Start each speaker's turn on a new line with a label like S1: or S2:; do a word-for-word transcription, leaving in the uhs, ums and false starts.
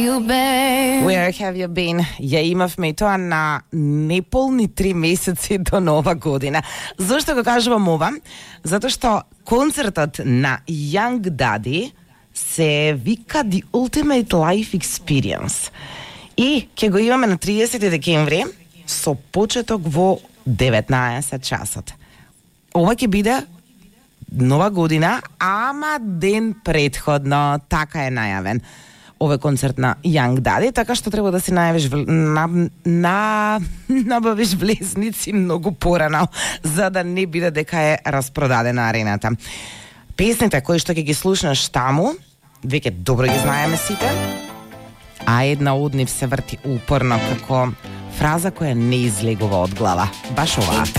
S1: Where have you been? Ја имавме и тоа на неполни три месеци до нова година. Зошто го кажувам ова? Затоа што концертот на Young Daddy се вика The Ultimate Life Experience. И ќе го имаме на триесети декември со почеток во деветнаесет часот. Ова ќе биде нова година, ама ден предходно, така е најавен овој концерт на Young Daddy, така што треба да си најавиш на, на набавиш влезници многу порано, за да не биде дека е распродадена арената. Песните кои што ќе ги слушнеш таму, веќе добро ги знаеме сите, а една од нив се врти упорно како фраза која не излегува од глава. Баш оваа.